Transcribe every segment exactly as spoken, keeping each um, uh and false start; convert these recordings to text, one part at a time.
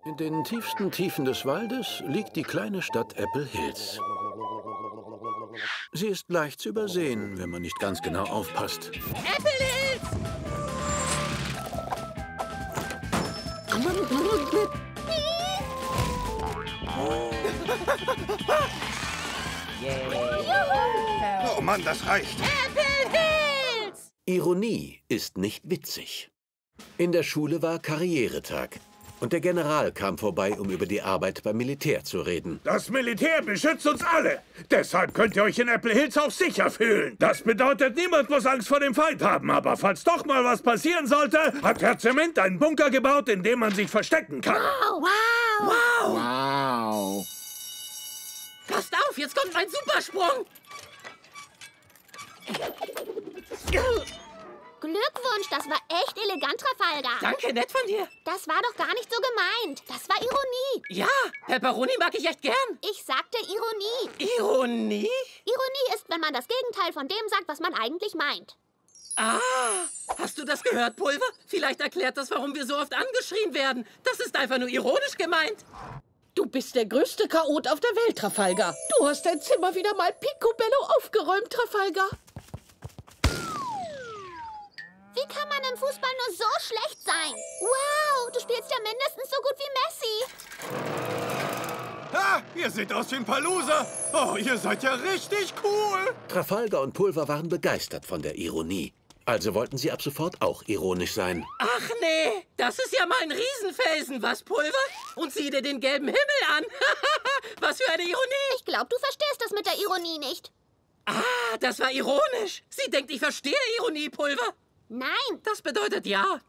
In den tiefsten Tiefen des Waldes liegt die kleine Stadt Apple Hills. Sie ist leicht zu übersehen, wenn man nicht ganz genau aufpasst. Apple Hills! Oh Mann, das reicht. Apple Hills! Ironie ist nicht witzig. In der Schule war Karrieretag. Und der General kam vorbei, um über die Arbeit beim Militär zu reden. Das Militär beschützt uns alle. Deshalb könnt ihr euch in Apple Hills auch sicher fühlen. Das bedeutet, niemand muss Angst vor dem Feind haben. Aber falls doch mal was passieren sollte, hat Herr Zement einen Bunker gebaut, in dem man sich verstecken kann. Wow! Wow! Wow! Wow! Passt auf, jetzt kommt mein Supersprung! Glückwunsch, das war echt elegant, Trafalgar. Danke, nett von dir. Das war doch gar nicht so gemeint. Das war Ironie. Ja, Pepperoni mag ich echt gern. Ich sagte Ironie. Ironie? Ironie ist, wenn man das Gegenteil von dem sagt, was man eigentlich meint. Ah, hast du das gehört, Pulver? Vielleicht erklärt das, warum wir so oft angeschrien werden. Das ist einfach nur ironisch gemeint. Du bist der größte Chaot auf der Welt, Trafalgar. Du hast dein Zimmer wieder mal picobello aufgeräumt, Trafalgar. Wie kann man im Fußball nur so schlecht sein? Wow, du spielst ja mindestens so gut wie Messi. Ah, ihr seht aus wie ein paar Loser. Oh, ihr seid ja richtig cool. Trafalgar und Pulver waren begeistert von der Ironie. Also wollten sie ab sofort auch ironisch sein. Ach nee, das ist ja mal ein Riesenfelsen, was, Pulver? Und sieh dir den gelben Himmel an. Was für eine Ironie. Ich glaube, du verstehst das mit der Ironie nicht. Ah, das war ironisch. Sie denkt, ich verstehe Ironie, Pulver. Nein. Das bedeutet ja.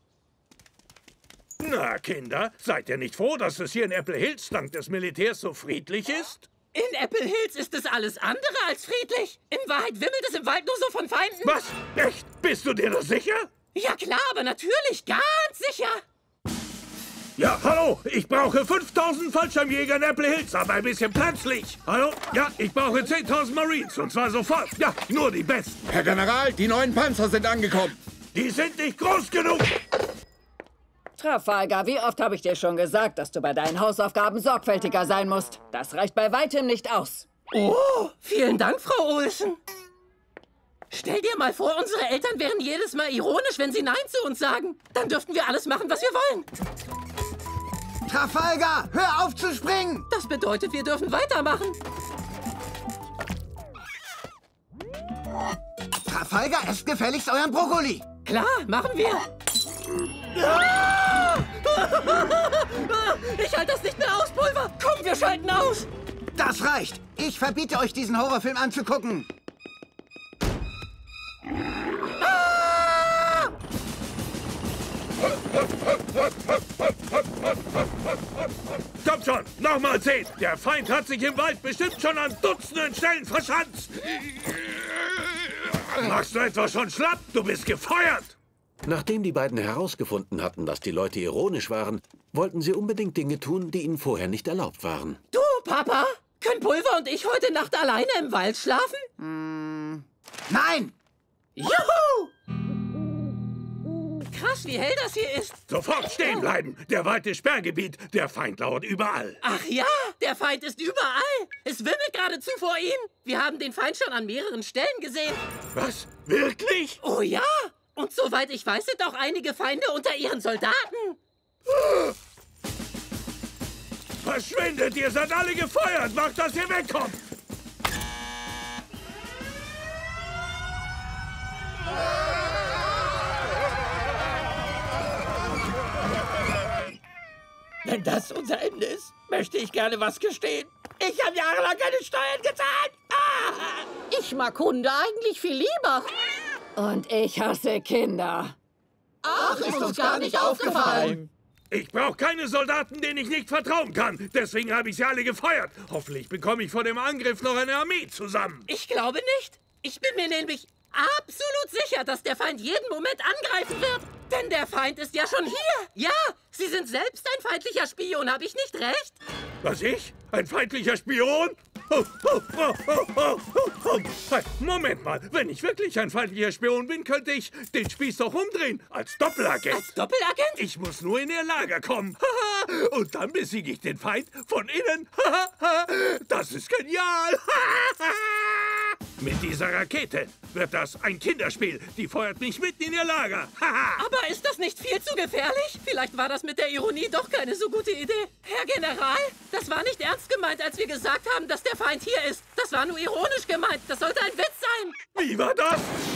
Na, Kinder, seid ihr nicht froh, dass es hier in Apple Hills dank des Militärs so friedlich ist? In Apple Hills ist es alles andere als friedlich. In Wahrheit wimmelt es im Wald nur so von Feinden. Was? Echt? Bist du dir das sicher? Ja klar, aber natürlich, ganz sicher. Ja, hallo, ich brauche fünftausend Fallschirmjäger in Apple Hills, aber ein bisschen plötzlich. Hallo? Ja, ich brauche zehntausend Marines, und zwar sofort. Ja, nur die Besten. Herr General, die neuen Panzer sind angekommen. Die sind nicht groß genug. Trafalgar, wie oft habe ich dir schon gesagt, dass du bei deinen Hausaufgaben sorgfältiger sein musst? Das reicht bei weitem nicht aus. Oh, vielen Dank, Frau Olsen. Stell dir mal vor, unsere Eltern wären jedes Mal ironisch, wenn sie Nein zu uns sagen. Dann dürften wir alles machen, was wir wollen. Trafalgar, hör auf zu springen! Das bedeutet, wir dürfen weitermachen. Trafalgar, esst gefälligst euren Brokkoli. Klar, machen wir. Ah! Ich halte das nicht mehr aus, Pulver. Komm, wir schalten aus. Das reicht. Ich verbiete euch, diesen Horrorfilm anzugucken. Ah! Kommt schon, nochmal zehn. Der Feind hat sich im Wald bestimmt schon an Dutzenden Stellen verschanzt. Machst du etwa schon schlapp? Du bist gefeuert. Nachdem die beiden herausgefunden hatten, dass die Leute ironisch waren, wollten sie unbedingt Dinge tun, die ihnen vorher nicht erlaubt waren. Du, Papa, können Pulver und ich heute Nacht alleine im Wald schlafen? Mm, nein! Juhu! Krass, wie hell das hier ist. Sofort stehen bleiben. Der Wald ist Sperrgebiet. Der Feind lauert überall. Ach ja, der Feind ist überall. Es wimmelt geradezu vor ihm. Wir haben den Feind schon an mehreren Stellen gesehen. Was? Wirklich? Oh ja. Und soweit ich weiß, sind auch einige Feinde unter ihren Soldaten. Verschwindet, ihr seid alle gefeuert. Macht, dass ihr wegkommt. Wenn das unser Ende ist, möchte ich gerne was gestehen. Ich habe jahrelang keine Steuern gezahlt. Ah! Ich mag Hunde eigentlich viel lieber. Und ich hasse Kinder. Ach, ist uns gar nicht aufgefallen. Ich brauche keine Soldaten, denen ich nicht vertrauen kann. Deswegen habe ich sie alle gefeuert. Hoffentlich bekomme ich vor dem Angriff noch eine Armee zusammen. Ich glaube nicht. Ich bin mir nämlich absolut sicher, dass der Feind jeden Moment angreifen wird. Denn der Feind ist ja schon hier. Ja, Sie sind selbst ein feindlicher Spion, habe ich nicht recht? Was, ich? Ein feindlicher Spion? oh, oh, oh, oh, oh, oh. Hey, Moment mal, wenn ich wirklich ein feindlicher Spion bin, könnte ich den Spieß doch umdrehen. Als Doppelagent. Als Doppelagent? Ich muss nur in ihr Lager kommen. Und dann besiege ich den Feind von innen. Das ist genial. Mit dieser Rakete wird das ein Kinderspiel. Die feuert mich mitten in ihr Lager. Aber ist das nicht viel zu gefährlich? Vielleicht war das mit der Ironie doch keine so gute Idee. Herr General, das war nicht ernst gemeint, als wir gesagt haben, dass der Feind hier ist. Das war nur ironisch gemeint. Das sollte ein Witz sein. Wie war das?